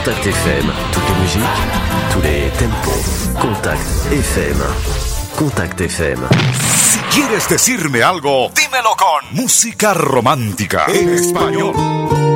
Contact FM, toutes les musiques, tous les tempos. Contact FM. Contact FM. Si quieres decirme algo, dímelo con música romántica en español.